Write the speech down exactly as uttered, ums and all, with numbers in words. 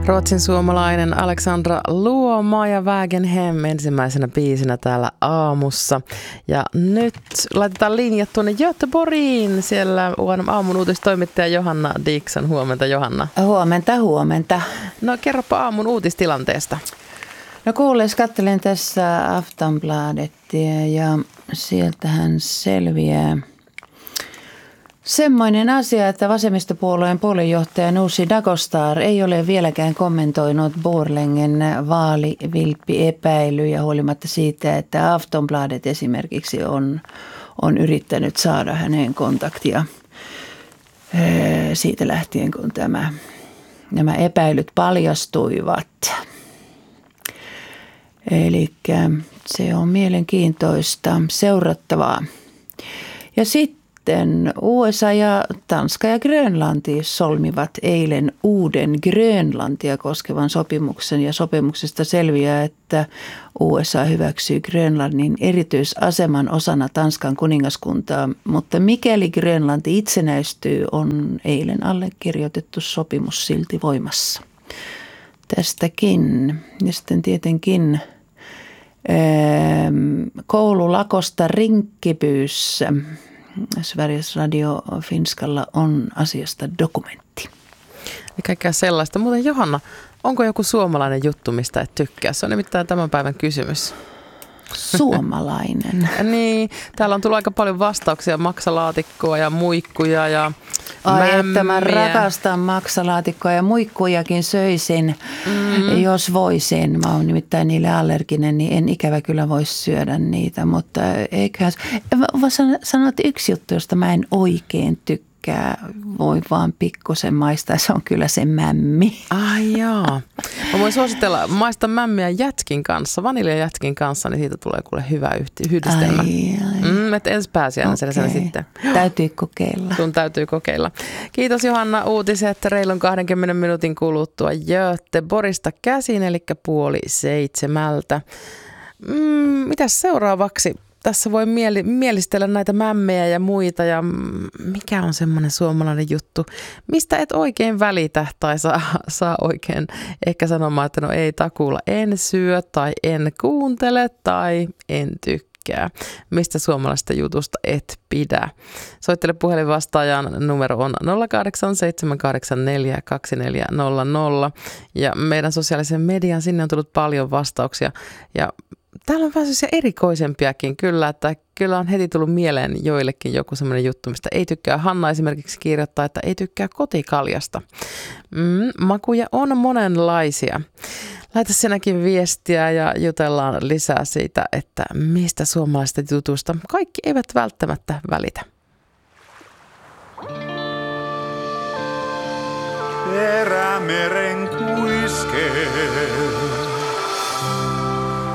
Ruotsin suomalainen Alexandra Luoma ja Wägenhem ensimmäisenä biisinä täällä aamussa. Ja nyt laitetaan linjat tuonne Göteborgiin. Siellä aamun uutistoimittaja Johanna Dickson. Huomenta, Johanna. Huomenta, huomenta. No kerropa aamun uutistilanteesta. No kuules, katselen tässä Aftonbladetia ja sieltähän selviää semmoinen asia, että vasemmistopuolueen puoluejohtaja Nooshi Dagostar ei ole vieläkään kommentoinut Borlängen vaalivilppiepäilyjä huolimatta siitä, että Aftonbladet esimerkiksi on, on yrittänyt saada häneen kontaktia siitä lähtien, kun tämä, nämä epäilyt paljastuivat. Eli se on mielenkiintoista seurattavaa. Ja sitten U S A ja Tanska ja Grönlanti solmivat eilen uuden Grönlantia koskevan sopimuksen. Ja sopimuksesta selviää, että U S A hyväksyy Grönlannin erityisaseman osana Tanskan kuningaskuntaa. Mutta mikäli Grönlanti itsenäistyy, on eilen allekirjoitettu sopimus silti voimassa. Tästäkin. Ja sitten tietenkin koululakosta Rinkkibyyssä. Sveriges Radio Finskalla on asiasta dokumentti. Ja kaikkea sellaista. Muuten Johanna, onko joku suomalainen juttu, mistä et tykkää? Se on nimittäin tämän päivän kysymys. Suomalainen. Niin, täällä on tullut aika paljon vastauksia, maksalaatikkoa ja muikkuja ja Ai, että mä rakastan maksalaatikkoa ja muikkujakin söisin, mm. jos voisin. Mä oon nimittäin niille allerginen, niin en ikävä kyllä voisi syödä niitä, mutta eiköhän... Mä sanoa, että yksi juttu, josta mä en oikein tykkää, voi vaan pikkusen maistaa, se on kyllä se mämmi. Ai jaa. Mä voin suositella maista mämmiä jätkin kanssa, vaniljajätkin kanssa, niin siitä tulee kuule hyvä yhdistelmä. Ai, ai. Mm, että ensi pääsiäinen okay. Sen sitten. Täytyy kokeilla. Sun täytyy kokeilla. Kiitos Johanna. Uutiset reilun kahdenkymmenen minuutin kuluttua Göteborgista käsin, eli puoli seitsemältä. Mm, mitäs seuraavaksi? Tässä voi mieli, mielistellä näitä mämmejä ja muita ja mikä on semmoinen suomalainen juttu, mistä et oikein välitä tai saa, saa oikein ehkä sanomaan, että no ei takuulla en syö tai en kuuntele tai en tykkää. Mistä suomalaisesta jutusta et pidä. Soittele puhelinvastaajan numero on nolla kahdeksan seitsemän kahdeksan neljä kaksi neljä nolla nolla ja meidän sosiaalisen median sinne on tullut paljon vastauksia ja täällä on vähän sellaisia erikoisempiakin kyllä, että kyllä on heti tullut mieleen joillekin joku semmoinen juttu, mistä ei tykkää. Hanna esimerkiksi kirjoittaa, että ei tykkää kotikaljasta. Mm, makuja on monenlaisia. Laita sinäkin viestiä ja jutellaan lisää siitä, että mistä suomalaisista jutusta kaikki eivät välttämättä välitä. Perämeren kuiskee.